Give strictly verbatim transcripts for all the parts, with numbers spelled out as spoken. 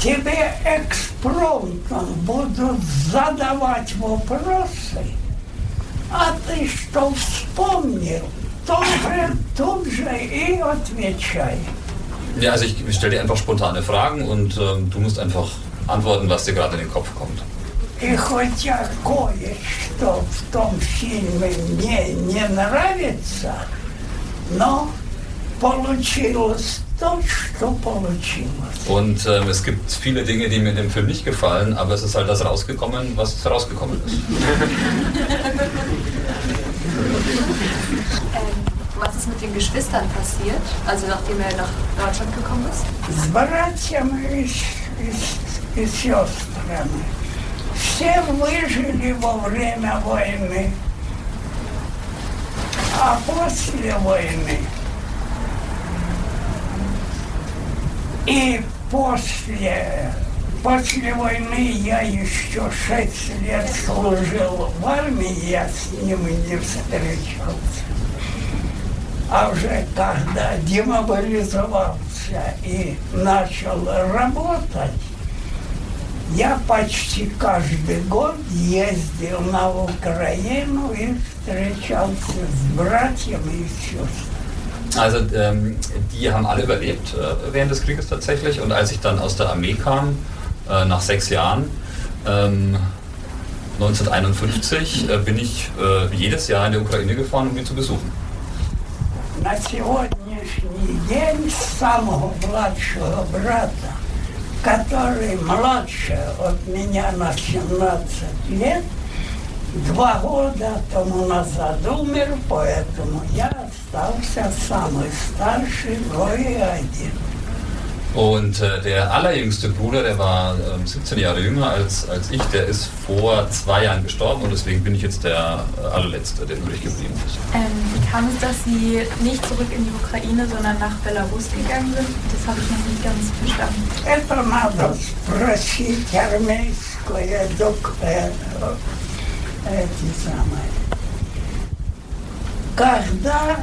тебе экспромтом будут задавать вопросы, а ты что вспомнил, то же, тут же и отвечай. Ja, also ich stelle dir einfach spontane Fragen und ähm, du musst einfach antworten, was dir gerade in den Kopf kommt. И хотя кое-что в том фильме мне не нравится, но получилось то, что получилось. Und ähm, es gibt viele Dinge, die mir in dem Film nicht gefallen, aber es ist halt das rausgekommen, was rausgekommen ist. Was ist mit den Geschwistern passiert, also nachdem er nach Deutschland gekommen ist? С братьями и, и, и сестрами. Все выжили во время войны, а после войны и после, после войны я еще шесть лет служил в армии, я с ним не встречался. А уже когда демобилизовался и начал работать, я почти каждый год ездил на Украину и встречался с братьями и сестрами. Also ähm, die haben alle überlebt äh, während des Krieges tatsächlich und als ich dann aus der Armee kam, äh, nach sechs Jahren, ähm, neunzehnhunderteinundfünfzig, äh, bin ich äh, jedes Jahr in die Ukraine gefahren, um ihn zu besuchen. На сегодняшний день самого младшего брата, который младше от меня на семнадцать лет, два года тому назад умер, поэтому я остался самый старший, но и один. Und äh, der allerjüngste Bruder, der war äh, siebzehn Jahre jünger als, als ich, der ist vor zwei Jahren gestorben und deswegen bin ich jetzt der äh, allerletzte, der übrig geblieben ist. Ähm, wie kam es, dass Sie nicht zurück in die Ukraine, sondern nach Belarus gegangen sind? Das habe ich noch nicht ganz verstanden. Это надо спросить армейское доктор, эти самые. Когда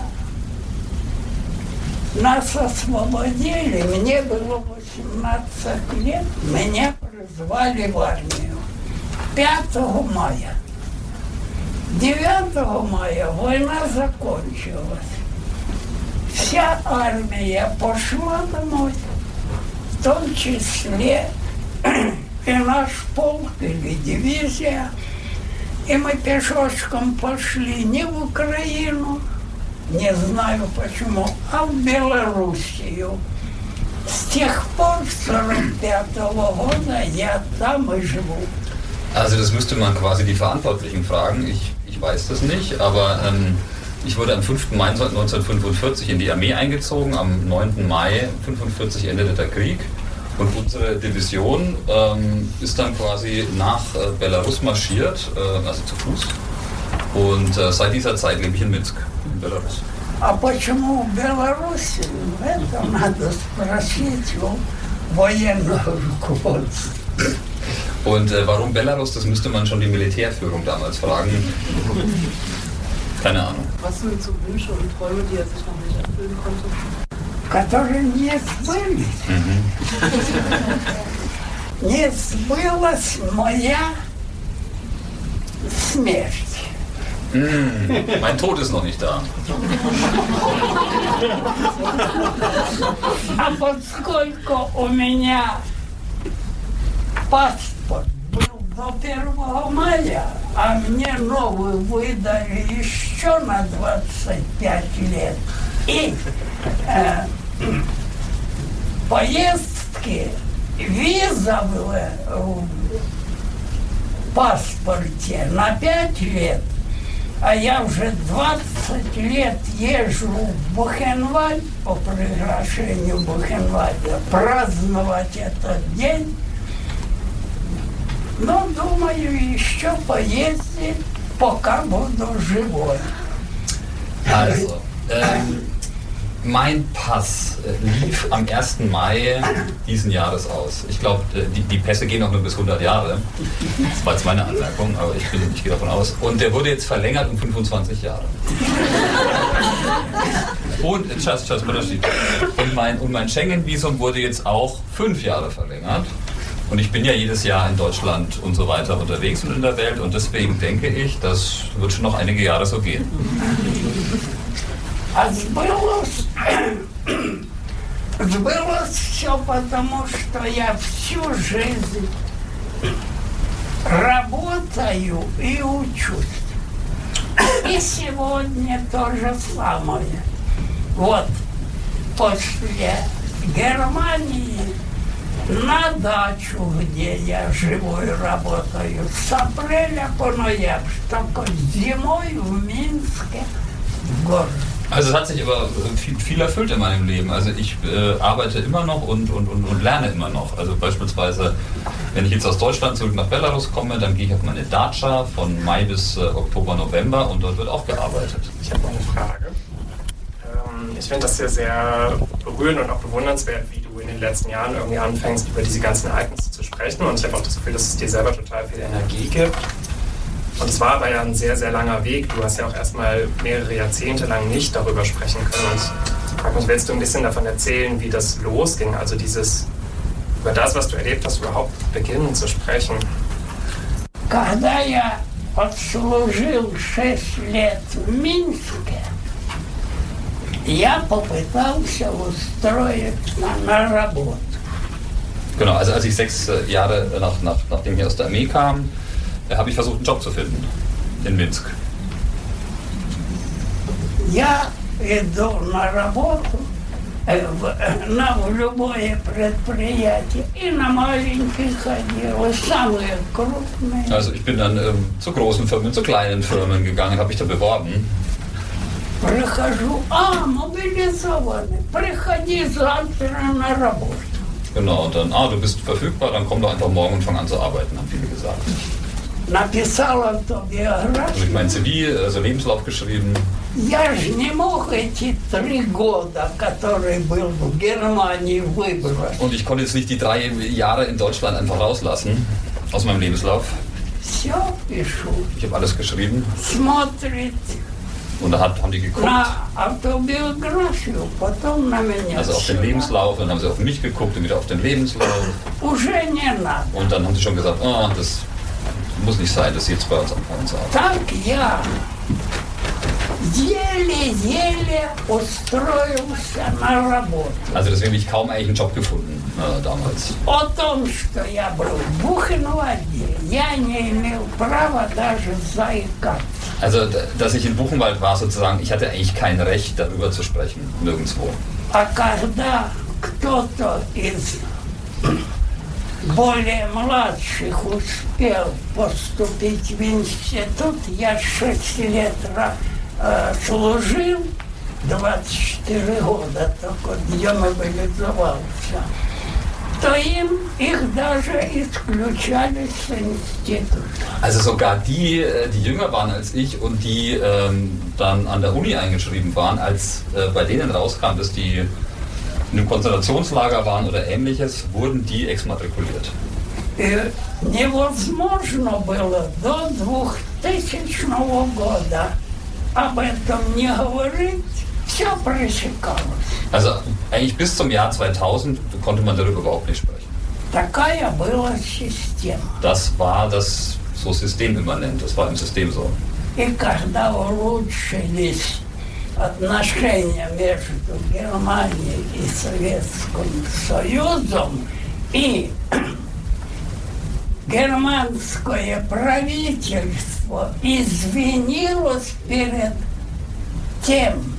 нас освободили, мне было восемнадцать лет, меня призвали в армию пятого мая. девятого мая война закончилась. Вся армия пошла домой, в том числе и наш полк или дивизия. И мы пешочком пошли не в Украину, не знаю почему, а в Белоруссию. С тех пор, с сорок пятого года, я там и живу. Also das müsste man quasi die Verantwortlichen fragen, ich, ich weiß das nicht, aber ähm, ich wurde am fünften Mai neunzehnhundertfünfundvierzig in die Armee eingezogen, am neunten Mai neunzehnhundertfünfundvierzig endete der Krieg und unsere Division ähm, ist dann quasi nach äh, Belarus marschiert, äh, also zu Fuß und äh, seit dieser Zeit lebe ich in Minsk, in Belarus. А почему в Беларуси? Это надо спросить у военного руководства. Und äh, warum Belarus, das müsste man schon die Militärführung damals fragen. Keine Ahnung. Was sind so Wünsche und Träume, die er sich noch nicht erfüllen konnte? Которые не сбылись. Не сбылась моя смерть. Mm, mein Tod ist noch nicht da. А поскольку у меня паспорт был до первого мая, а мне новый выдали еще на двадцать пять лет, и э, поездки, виза была в паспорте на пять лет, а я уже двадцать лет езжу в Бухенвальд по приглашению Бухенвальда праздновать этот день. Но, думаю, еще поездить, пока буду живой. Also, ähm, mein Pass äh, lief am ersten Mai diesen Jahres aus. Ich glaube, die, die Pässe gehen auch nur bis hundert Jahre. Das war jetzt meine Anmerkung, aber ich, bin, ich gehe davon aus. Und der wurde jetzt verlängert um fünfundzwanzig Jahre. Und, Schatz, Schatz, und mein, und mein Schengen-Visum wurde jetzt auch fünf Jahre verlängert. Und ich bin ja jedes Jahr in Deutschland und so weiter unterwegs und in der Welt und deswegen denke ich, das wird schon noch einige Jahre so gehen. А сбылось, сбылось все потому, что я всю жизнь работаю и учусь. И сегодня то же самое. Вот после Германии на дачу, где я живу и работаю, с апреля по ноябрь, только зимой в Минске, в городе. Also es hat sich aber viel, viel erfüllt in meinem Leben. Also ich äh, arbeite immer noch und, und, und, und lerne immer noch. Also beispielsweise, wenn ich jetzt aus Deutschland zurück nach Belarus komme, dann gehe ich auf meine Datscha von Mai bis äh, Oktober, November und dort wird auch gearbeitet. Ich habe noch eine Frage. Ähm, ich finde das sehr, sehr berührend und auch bewundernswert, wie du in den letzten Jahren irgendwie anfängst, über diese ganzen Ereignisse zu sprechen. Und ich habe auch das Gefühl, dass es dir selber total viel Energie gibt. Und es war aber ja ein sehr, sehr langer Weg. Du hast ja auch erstmal mehrere Jahrzehnte lang nicht darüber sprechen können. Und ich frage mich, willst du ein bisschen davon erzählen, wie das losging? Also dieses, über das, was du erlebt hast, überhaupt beginnen zu sprechen. Когда я отслужил шесть лет в Минске, я попытался устроиться на работу. Genau, also als ich sechs Jahre nach, nach, nachdem ich aus der Armee kam, habe ich versucht, einen Job zu finden in Minsk. Я иду на работу на любое предприятие и на маленькие ходил, и самые крупные. Also ich bin dann ähm, zu großen Firmen, zu kleinen Firmen gegangen, habe mich da beworben. Прихожу, а, мобилизованный, приходи завтра на работу. Genau, und dann, ah, du bist verfügbar, dann komm doch einfach morgen und fang an zu arbeiten, haben viele gesagt. Написал Habe ich автобиографию. meinen C V, also Lebenslauf geschrieben. Я же не мог эти три года, которые был в Германии, выбрать. Und ich konnte jetzt nicht die drei Jahre in Deutschland einfach rauslassen aus meinem Lebenslauf. Все пишу. Ich habe alles geschrieben Смотрит und da hat, haben die geguckt, на автобиографию, потом на меня. also auf den Lebenslauf, dann haben sie auf mich geguckt und wieder auf den Lebenslauf. Уже не надо. Und dann haben sie schon gesagt, oh, das muss nicht sein, dass sie jetzt bei uns anfangen zu arbeiten. Так я еле-еле устроился на работу. Also deswegen habe ich kaum eigentlich einen Job gefunden äh, damals. О том, что я был в Бухенвальде, я не имел права даже заикаться. Also, d- dass ich in Buchenwald war sozusagen, ich hatte eigentlich kein Recht darüber zu sprechen, nirgendwo. А когда кто-то из более младших успел поступить в институт, я шесть лет ра- э, служил, двадцать четыре года, только демобилизовался, то им их даже исключали с института. Also sogar die, äh, die jünger waren als ich und die ähm, dann an der Uni eingeschrieben waren, als äh, bei denen rauskam, dass die in einem Konzentrationslager waren oder ähnliches, wurden die exmatrikuliert. И невозможно было до двухтысячного года об этом не говорить, все пресекалось. Also eigentlich bis zum Jahr zweitausend konnte man darüber überhaupt nicht sprechen. Такая была система. Das war das so systemimmanent, das war im System so. И когда улучшились отношения между Германией и Советским Союзом, и германское правительство извинилось перед тем,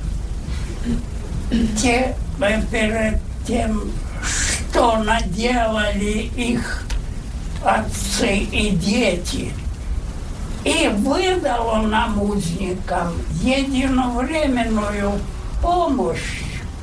те, перед тем, что наделали их отцы и дети, и выдало нам, узникам, единовременную помощь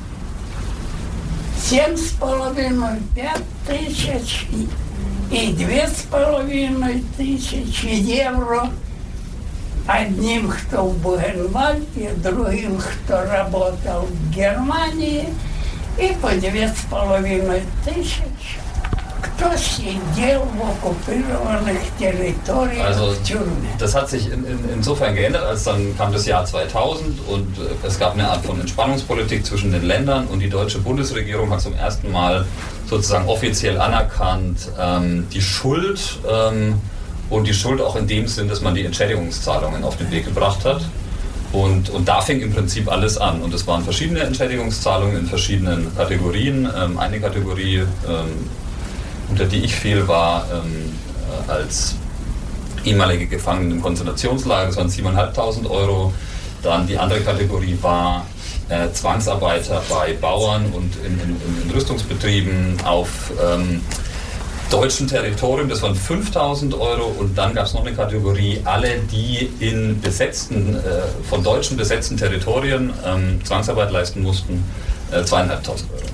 семь с половиной, пять тысяч и две с половиной тысячи евро одним, кто в Бугенвальде, другим, кто работал в Германии, и по две с половиной тысячи, кто Also das hat sich in, in, insofern geändert, als dann kam das Jahr zweitausend und es gab eine Art von Entspannungspolitik zwischen den Ländern und die deutsche Bundesregierung hat zum ersten Mal sozusagen offiziell anerkannt ähm, die Schuld ähm, und die Schuld auch in dem Sinn, dass man die Entschädigungszahlungen auf den Weg gebracht hat. Und, und da fing im Prinzip alles an. Und es waren verschiedene Entschädigungszahlungen in verschiedenen Kategorien. Ähm, eine Kategorie, ähm, unter die ich fiel, war ähm, als ehemalige Gefangene im Konzentrationslager, das waren siebentausendfünfhundert Euro. Dann die andere Kategorie war äh, Zwangsarbeiter bei Bauern und in, in, in Rüstungsbetrieben auf ähm, deutschen Territorium, das waren fünftausend Euro, und dann gab es noch eine Kategorie, alle, die in besetzten, äh, von Deutschen besetzten Territorien ähm, Zwangsarbeit leisten mussten, äh, zweieinhalbtausend Euro.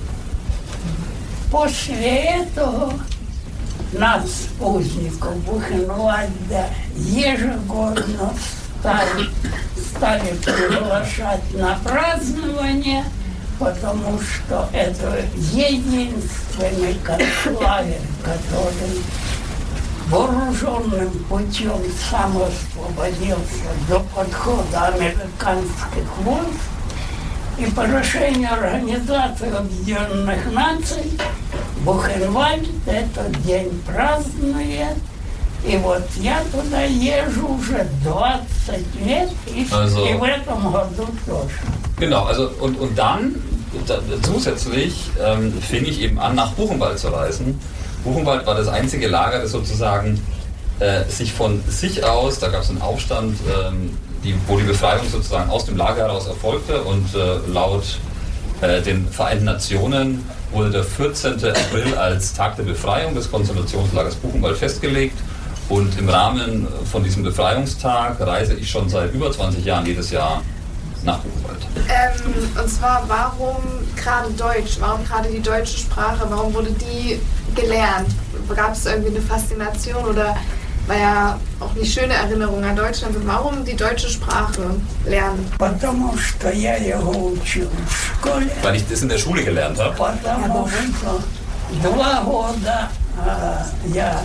После этого нас, узников Бухенвальда, ежегодно стали, стали приглашать на празднование, потому что это единственный концлагерь, который вооруженным путем сам освободился до подхода американских войск. И по решению Организации Объединенных Наций Бухенвальд этот день празднует. И вот я туда езжу уже двадцать лет, и, also, и в этом году тоже. Genau, also und, und dann da, zusätzlich ähm, fing ich eben an, nach Buchenwald zu reisen. Buchenwald war das einzige Lager, das sozusagen äh, sich von sich aus, da gab es einen Aufstand, ähm, die, wo die Befreiung sozusagen aus dem Lager heraus erfolgte, und äh, laut äh, den Vereinten Nationen wurde der vierzehnten April als Tag der Befreiung des Konzentrationslagers Buchenwald festgelegt. Und im Rahmen von diesem Befreiungstag reise ich schon seit über zwanzig Jahren jedes Jahr nach Buchenwald. Ähm, und zwar, warum gerade Deutsch? Warum gerade die deutsche Sprache? Warum wurde die gelernt? Gab es irgendwie eine Faszination oder war ja auch nicht schöne Erinnerungen an Deutschland? Warum die deutsche Sprache lernen? Потому что я его учил в школе. Weil ich das in der Schule gelernt habe. Потому что два года я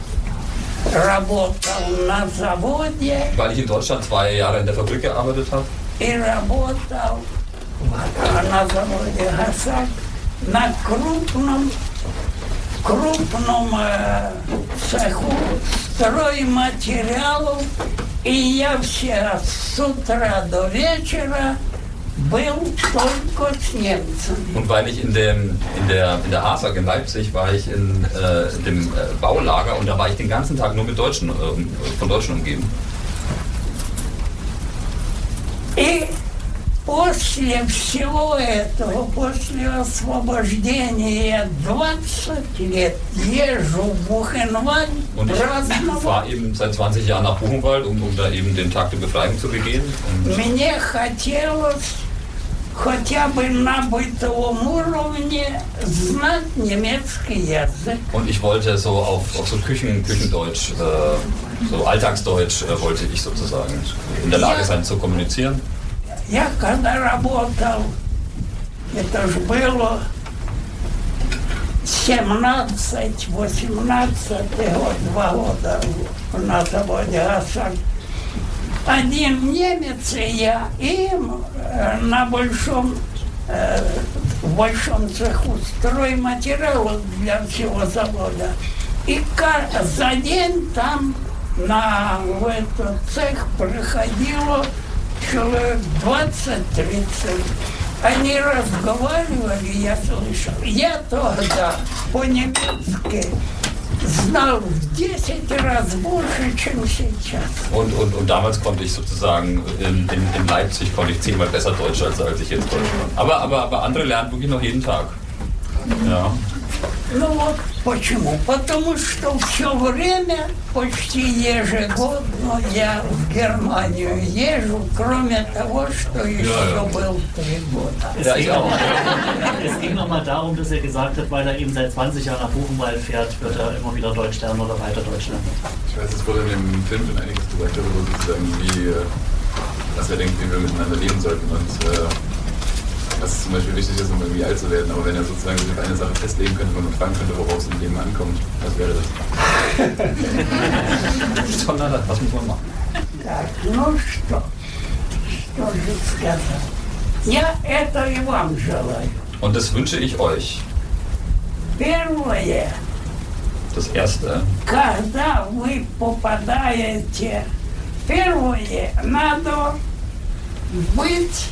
работал на заводе. Weil ich in Deutschland zwei Jahre in der Fabrik gearbeitet habe. И работал на заводе «Гасак» на крупном, крупном цеху стройматериалов. И я все с утра до вечера был только с немцами. Und weil ich in, dem, in der, in der Hasag in Leipzig war ich in äh, dem äh, Baulager, und da war ich den ganzen Tag nur mit Deutschen, äh, von Deutschen umgeben. И после всего этого, после освобождения, я двадцать лет езжу в Бухенвальд. Und ich fahre eben seit zwanzig Jahren nach Buchenwald, um, um da eben den Tag der Befreiung zu begehen. Und мне хотелось хотя бы на бытовом уровне знать немецкий язык. Und ich wollte so auf, auf so Küchen, Küchendeutsch, äh, so Alltagsdeutsch äh, wollte ich sozusagen in der Lage sein zu kommunizieren. Я когда работал, это ж было семнадцать восемнадцатый год, два года на заводе «Гасак». Один немец и я, им на большом, э, в большом цеху стройматериалов для всего завода. И за день там на в этот цех приходило человек двадцать-тридцать. Они разговаривали, я слышал. Я тогда по-немецки знал в десять раз больше, чем сейчас. Und, und, und damals konnte ich sozusagen, in, in, in Leipzig konnte ich zehnmal besser Deutsch, als, als ich jetzt Deutsch kann. Aber, aber, aber andere lernen wirklich noch jeden Tag. Ja. Ну вот почему? Потому что все время, почти ежегодно я в Германию езжу, кроме того, что еще ja, ja. был три года. Ja, ich auch. Es ging nochmal darum, dass er gesagt hat, weil er eben seit zwanzig Jahren nach Buchenwald fährt, wird er immer wieder Deutsch lernen oder weiter Deutsch lernen. Ich weiß, es wurde in dem Film schon einiges gesagt, darüber sozusagen, wie, was wir denken, wie wir miteinander leben sollten. Und äh, was zum Beispiel wichtig ist, um irgendwie alt zu werden, aber wenn er sozusagen sich auf eine Sache festlegen könnte, wo man fragen könnte, worauf es im Leben ankommt, was wäre das? Sondern was muss man machen? Так, ну что? Что же сказать? Я это и вам желаю. Und das wünsche ich euch. Первое, Das Erste, когда вы попадаете, первое, надо быть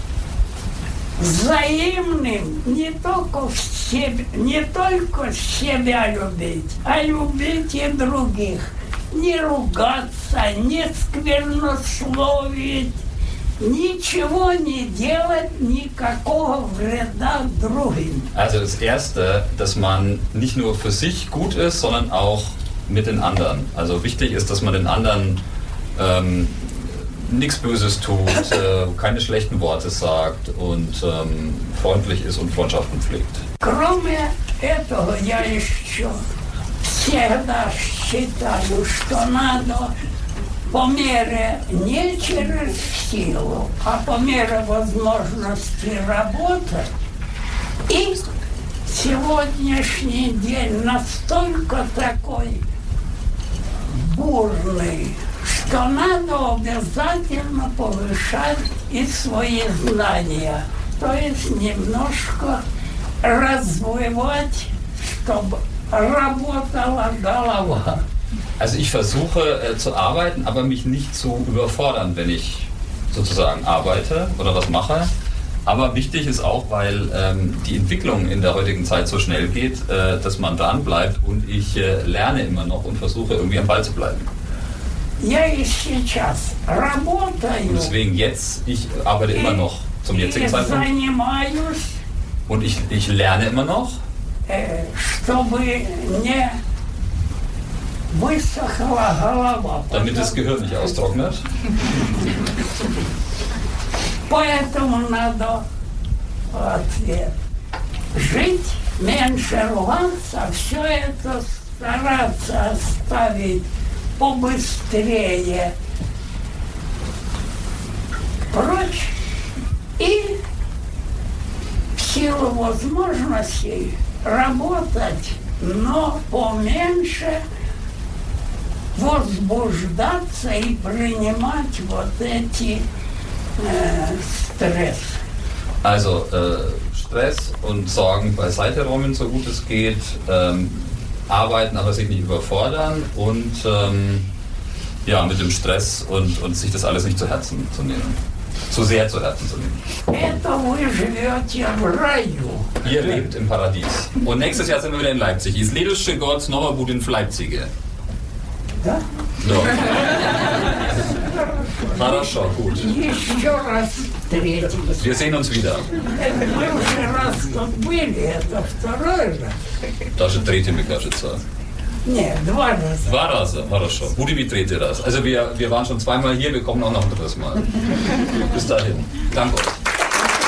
взаимным, не только в себе, не только себя любить, а любить и других. Не ругаться, не сквернословить, ничего не делать, никакого вреда другим. also das Erste, dass man nicht nur für sich gut ist, sondern auch mit den anderen. Also wichtig ist, dass man den anderen ähm, nichts Böses tut, äh, keine schlechten Worte sagt und ähm, freundlich ist und Freundschaften pflegt. Кроме этого, я еще всегда считаю, что надо по мере не через силу, а по мере возможности работать. И сегодняшний день настолько такой бурный, что надо обязательно повышать и свои знания. То есть немножко развивать, чтобы работала голова. Also ich versuche äh, zu arbeiten, aber mich nicht zu überfordern, wenn ich sozusagen arbeite oder was mache. Aber wichtig ist auch, weil ähm, die Entwicklung in der heutigen Zeit so schnell geht, äh, dass man dran bleibt und ich äh, lerne immer noch und versuche irgendwie am Ball zu bleiben. Я и сейчас работаю. Und deswegen jetzt, ich arbeite immer noch zum jetzigen И Zeitpunkt занимаюсь, und ich, ich lerne immer noch, э, чтобы не высохла голова. damit das Gehirn nicht austrocknet. Поэтому надо ответ. Жить, меньше ругаться, все это стараться оставить побыстрее прочь и в силу возможностей работать, но поменьше возбуждаться и принимать вот эти äh, Stress. Also äh, Stress und Sorgen beiseite räumen, so gut es geht, ähm, arbeiten, aber sich nicht überfordern und ähm, ja, mit dem Stress und, und sich das alles nicht zu Herzen zu nehmen. Zu sehr zu Herzen zu nehmen. Это вы живете в раю. Ihr lebt im Paradies. Und nächstes Jahr sind wir wieder in Leipzig. Ist Следующий год снова будет в Leipzig. Да? So. Хорошо, gut. Еще раз встретимся. Wir sehen uns wieder. Мы уже раз тут были, это второй раз. Даже третий, мне кажется. Нет, два раза. Два раза, хорошо. Будем и третий раз. Also wir, wir waren schon zweimal hier, wir kommen auch noch ein drittes Mal. Bis dahin. Danke euch.